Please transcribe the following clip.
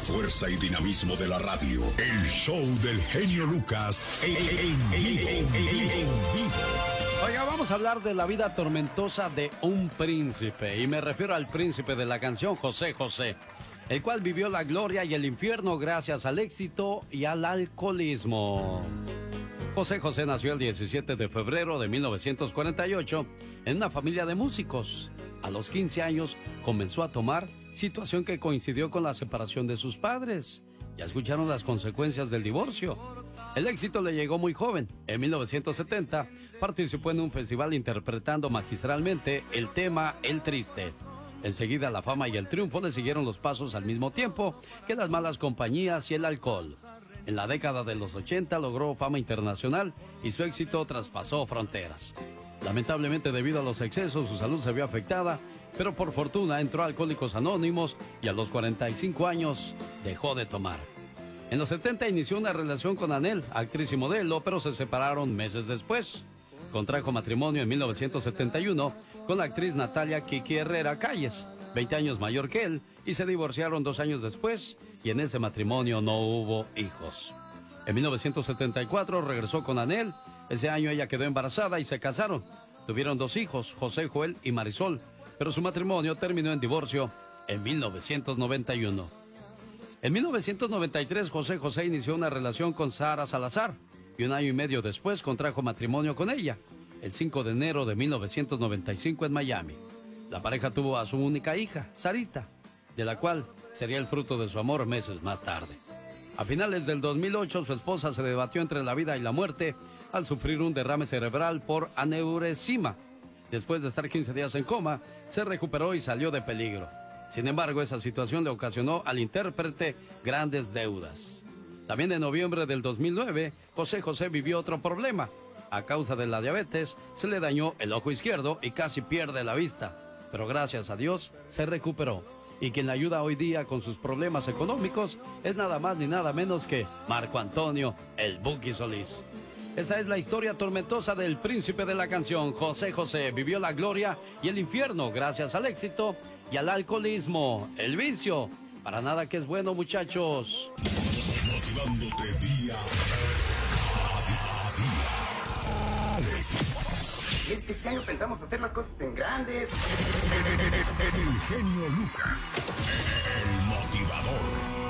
fuerza y dinamismo de la radio. El show del genio Lucas en vivo. Oiga, vamos a hablar de la vida tormentosa de un príncipe. Y me refiero al príncipe de la canción, José José, el cual vivió la gloria y el infierno gracias al éxito y al alcoholismo. José José nació el 17 de febrero de 1948 en una familia de músicos. A los 15 años comenzó a tomar, situación que coincidió con la separación de sus padres. Ya escucharon las consecuencias del divorcio. El éxito le llegó muy joven. En 1970 participó en un festival interpretando magistralmente el tema El Triste. Enseguida la fama y el triunfo le siguieron los pasos al mismo tiempo que las malas compañías y el alcohol. En la década de los 80 logró fama internacional y su éxito traspasó fronteras. Lamentablemente, debido a los excesos, su salud se vio afectada, pero por fortuna entró a Alcohólicos Anónimos y a los 45 años dejó de tomar. En los 70 inició una relación con Anel, actriz y modelo, pero se separaron meses después. Contrajo matrimonio en 1971 con la actriz Natalia Kiki Herrera Calles, 20 años mayor que él, y se divorciaron 2 años después, y en ese matrimonio no hubo hijos. En 1974 regresó con Anel. Ese año ella quedó embarazada y se casaron. Tuvieron 2 hijos, José Joel y Marisol, pero su matrimonio terminó en divorcio en 1991. En 1993 José José inició una relación con Sara Salazar y 1 año y medio después contrajo matrimonio con ella, el 5 de enero de 1995 en Miami. La pareja tuvo a su única hija, Sarita, de la cual sería el fruto de su amor meses más tarde. A finales del 2008, su esposa se debatió entre la vida y la muerte al sufrir un derrame cerebral por aneurisma. Después de estar 15 días en coma, se recuperó y salió de peligro. Sin embargo, esa situación le ocasionó al intérprete grandes deudas. También en noviembre del 2009, José José vivió otro problema. A causa de la diabetes, se le dañó el ojo izquierdo y casi pierde la vista. Pero gracias a Dios, se recuperó. Y quien le ayuda hoy día con sus problemas económicos es nada más ni nada menos que Marco Antonio, el Buki Solís. Esta es la historia tormentosa del príncipe de la canción. José José vivió la gloria y el infierno gracias al éxito y al alcoholismo. El vicio, para nada que es bueno, muchachos. Motivándote día a día. Alex. Este año pensamos hacer las cosas en grandes. El genio Lucas. El motivador.